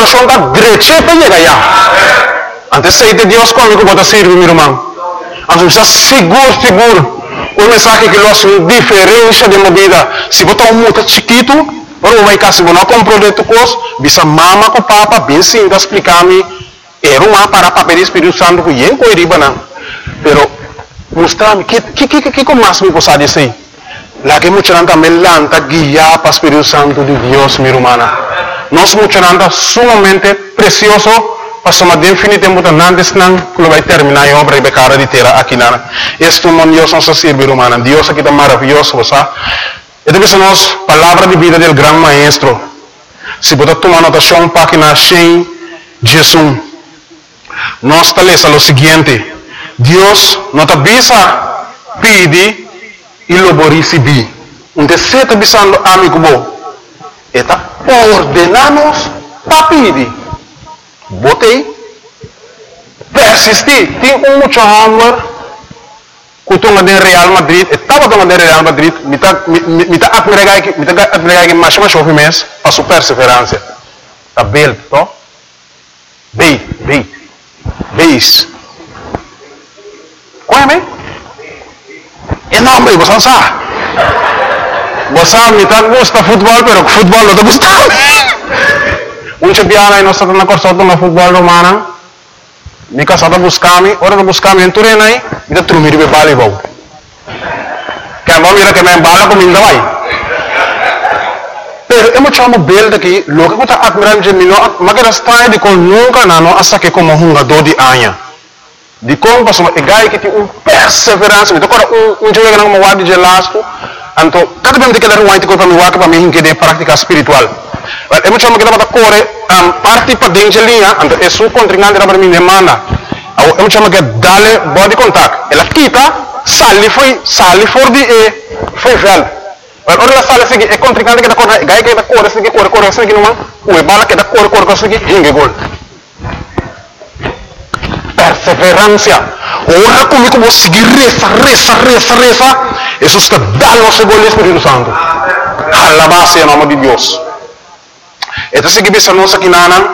oração da direita para chegar já. Antes sei de Deus comigo bota servir meu irmão. Antes está seguro. O mensagem que nós diferença de uma vida. Se botar muito chiquito, ou vai cá se você não comprou de tu coisa, bisa mama com papa bem sim, da explicar-me. Era uma para papel de Espírito Santo que eu não riba não. Pero mostrar-me que como mais me possa dizer. Lá que muita gente também lanta guiar para o Espírito Santo de Deus, minha irmã. Nós muita gente sumamente precioso. Pastor definitivamente antes não vai terminar a obra de cara de terra aqui na. Este mundo Deus nos sirve, irmã. Deus aqui está maravilhoso, sabe? Então essa nossa palavra de vida do grande maestro. Se você tomar anotação página 100, Jesus. Nós está lendo o seguinte: Deus nos avisa, pede e logo receber. Onde você está avisando amigo bom, está ordenando para pedir. Botei, persistir, tem muito amor, que estou de Real Madrid, estava de Real Madrid, me está admirando que mais chove mês, para sua perseverança, está bem, tá? Beis, conhece? É nome, você não sabe? Você me está gosta futebol, pero futebol não está gostando. Unche biana e nós estamos na corção do futebol romano. Me casada buscar-me, hora de buscar-me em Turena aí, me dá trumir de bala e vou. Que a mira que me embala com minha vai. Pero eu me chamo belo daqui, logo que eu estou admirando de mim, mas que está de com nunca não hasta que como jogador de anha. De como passou, é gai que tem perseverança, me toca jogo que não me guarda de lasco, então cada vez que eu quero um para me guardar para mim que de prática espiritual. Eu me chamo que estava corre parte para dentro linha, então é sua contrincante para mim demanda. Eu me chamo que dale body contact. Ela quita, sali fora de foi velho. Ora ela sale assim é contrincante que está corre, gai que está corre assim que não, o bala que está corre assim que hingue gol. Perseverança. Ora comigo vou seguir reza. Isso está dando o seu gol Espírito Santo. Alabado seja o nome de Deus. Então, se você não sabe nada,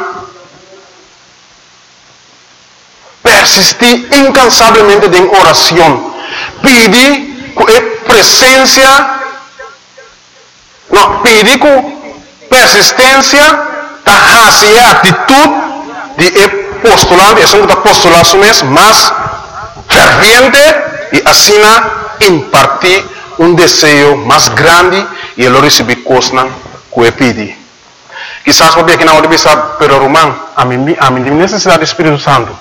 persistir incansavelmente em oração, pedir com presença, pedir com persistência, e atitude de postulante, é um postulado mais ferviente e assim impartir um desejo mais grande e ele receber coisas que pedir. Quizás porque aqui na hora de pensar, pero Román, a mim tem necessidade do Espírito Santo.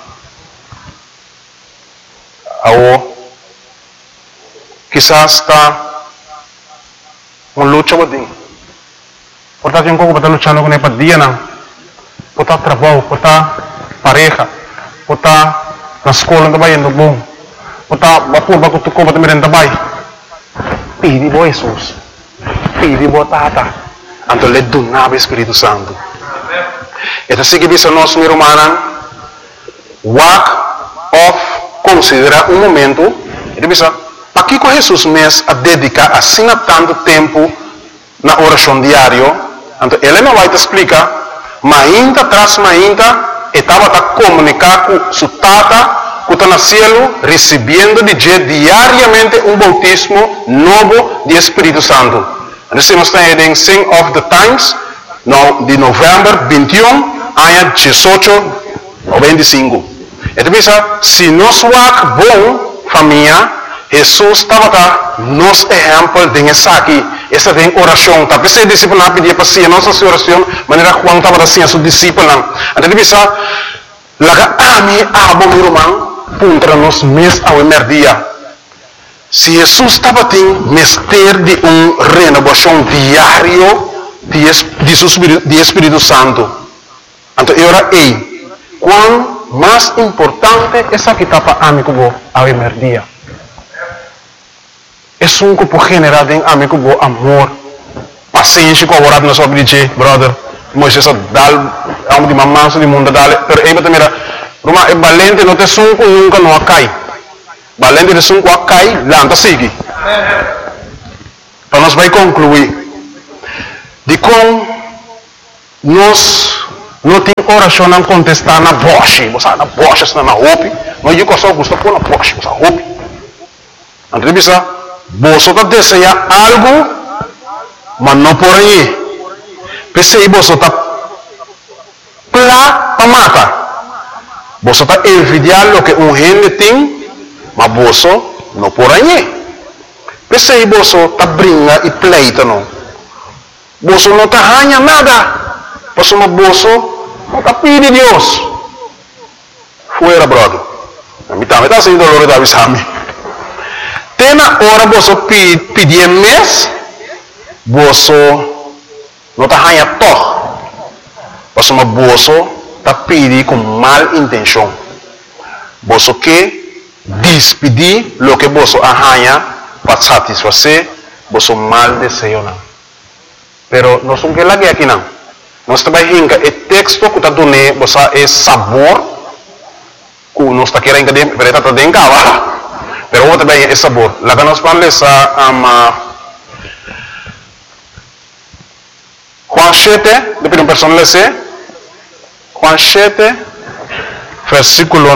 Ou quizás está uma luta com Deus. Portanto, tem como estar lutando com ele para dia não. Por estar trabalho, por estar pareja, por estar na escola também indo bom, por estar vapor para tu compra também também. Pede boa Jesus, pede boa tata. Então, ele donava o Espírito Santo. Então, se você não é humana, walk off, considera um momento, ele diz, para que Jesus mesmo a dedicar assim tanto tempo na oração diária? Então, ele não vai te explicar, mas ainda atrás, estava a comunicar com sua tata, que está no céu, recebendo diariamente um bautismo novo de Espírito Santo. Nós estamos em Sing of the Times, de novembro 21, ano 18 ou 25. Então, se nós somos bom família, Jesus estava nos exemplo de aqui, essa tem oração. Tapi se discípulo não pedia para si, nossa oração, maneira Juan estava assim a seu discípulo. Então, laga ami abo meu irmão, contra nós mês ao emerdia. Se Jesus estava tendo mestre de renovação diário de Espírito Santo, então era quão mais importante essa que está para amigo ao emerdia. É que por generar em amigo amor, paciência com a hora de nós obedecer, brother. Moisés dá de mamãe do mundo dale, pero aí também Roma é valente, não te sunco nunca não cai. Valente de sunco cai, lanta sigue. Então nós vai concluir de como nós não tem oração não contestar na boche, você na boche, na hope, não é que só gosta por na boche, você hope. Então bisa, você tá desejar algo, mas não por aí. Pensei você tá plá para matar. Você está envidiando o que gente tem, mas você não por aí. Pensei você está brincando e pleita não. Você não está ganhando nada. Você não está pedindo Deus. Fuera, brother. A mim também está sendo doloroso da visão. Tem na hora você pedir mês, você não está ganhando todo. Você está pedindo com mal intenção. Você quer despedir o que você ganha para satisfazer você mal desejo. Pero nós não queremos aqui não. Nós trabalhamos o texto que está dando você é sabor que nós está querendo que está dando cá. Pero o também é sabor. Lá que nós falamos Juan 7, depois uma pessoa lê Juan 7, versículo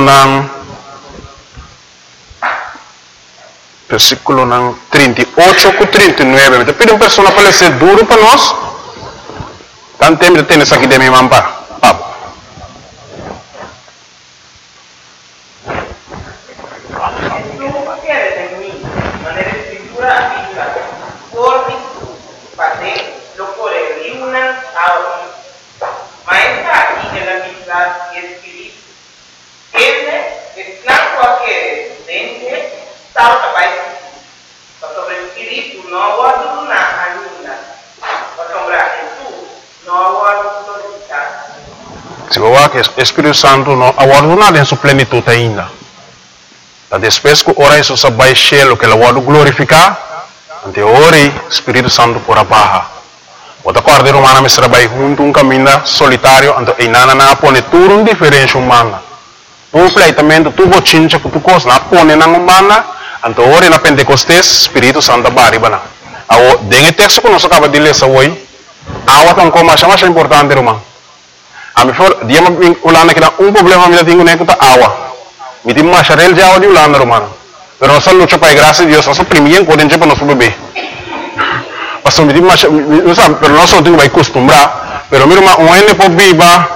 38 a 39. Depois uma pessoa para ler duro para nós. Tanto tempo de ter isso aqui de minha mampa. Se você quer que o Espírito Santo não aguarda em sua plenitude ainda. Depois que ora isso se vai cheio que ele vai glorificar, ante ora o Espírito Santo por abaixo. Outra coisa romana me trabalha junto um caminho solitário, ante inana na pone tudo um diferente humana. Tu pleitamento tu bochincha que tu coisa na pone na humana, ante ora na Pentecostes Espírito Santo baribana. Ao dengue texto que nós acaba de ler hoje, awa tão como mais importante romano. A mim for dia me ulana que problema me tenho nem que awa. Me tem mais charel de awa de ulana romano. Pero nós luta para a graça de Deus, nós primeiro podemos para nosso bebê. Pastor me tem mais, não sabe, pero nós não temos que acostumbrar. Pero mira uma ene por viva.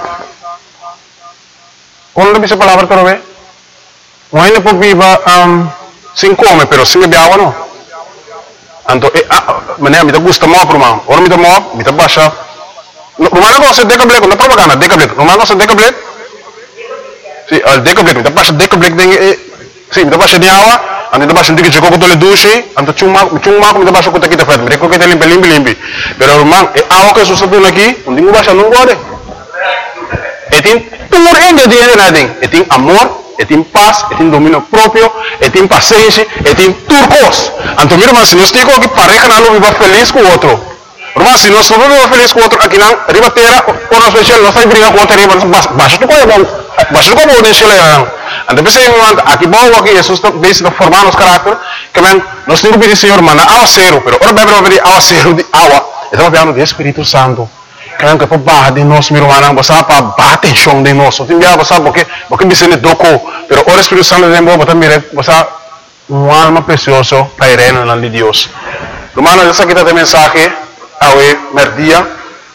Quando dice palavra para ver? Uma ene por viva sem comer, pero sem beber água não. Então, me gusta mais para mim. Ora me baixa. Rumah ko sa Decablek, na propaganda Decablek. Rumah ko sa Decablek. Si, al Decablek, kita pas Decablek ding si, kita pas di awa, ando kita pas hindi ko ko tole dushi, ando chuma ko kita pas ko kita fat, mereka kita limpi. Pero rumah awa ko susado lagi, hindi mo ba siya nung gode. Etin tumor ende di nading, etin amor, etin paz, etin dominio propio, etin paciencia, etin turcos. Anto mira mas nos digo que pareja na lo viva feliz com outro. Mas se nós não vamos feliz com outro aqui não, ribateira, por nós especial, nós vai brigar com outro riba, baixo do como deixa ele. Então pensei aqui bom aqui Jesus está bem formando os caráter, que nós temos que pedir Senhor mana awa zero, pero ora bebe pedir awa zero de awa, estamos falando do Espírito Santo. Que para barra de nós, meu irmão, você para bater chão de nós, tem que você porque me sente doco, pero ora Espírito Santo de novo, você uma alma preciosa para ir no nome de Deus. Irmão, essa aqui tem mensagem awe merdia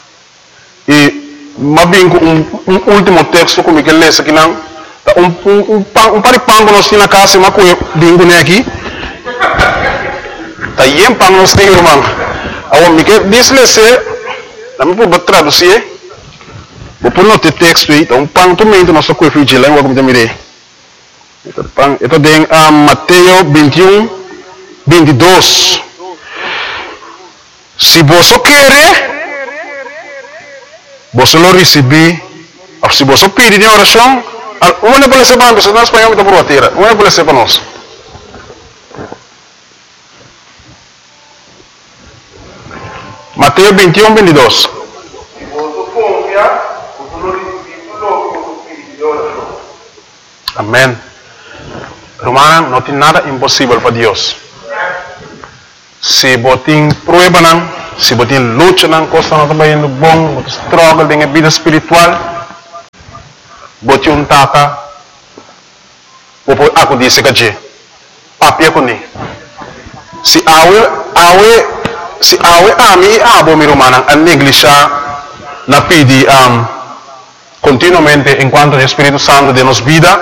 e mabingo um último texto como que lê aqui não um paripango nós na casa mas com bingo né aqui tá yem pang nós tem irmão awe me que diz lê não me pode traduzir vou pôr no texto aí então pang também nós só com fiji lá eu vou me pang itu tem Mateus 21 22. Se você quer, você lo receber. Se você pedir em oração, uma pode ser para nós, nós espanhol está por a terra. Uma pode ser para nós. Mateus 21, 22. Se você confiar, você lo receber logo pedir em oração. Amém. Romano, não tem nada impossível para Deus. Se botin prueba nang, se botin lucha nang, costa não está indo bom, struggle dengan vida espiritual, boti um tata, aku disse que papia com ni. Se awe ami abo mi romana a neglijar na pedi continuamente enquanto o Espírito Santo de nos vida.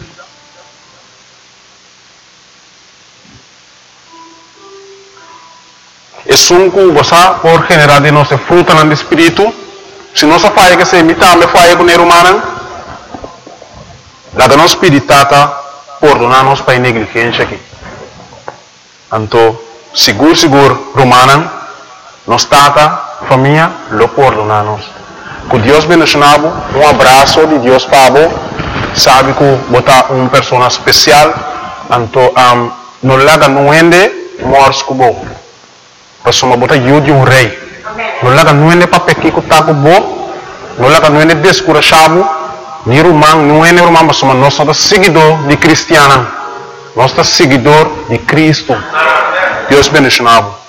Es un cosa por generar de nosso fruto no Espírito. Se nós faz que se imitar, me faz com o humano, lá que nós pedimos tata, perdonar-nos para a negligência aqui. Então, seguro, romana, nós tata, família, lo perdonar-nos. Que Deus bendicionado, abraço de Deus para você, sabe que botar uma pessoa especial, então, não laga não ende, morre com você. Pessoa botar de um rei. Não laga não ende para pequeno que está com você, não laga não ende descurachado, nem romano, não ende romano, mas nós somos seguidor de cristiano, nós somos seguidor de Cristo. Deus bendicionado.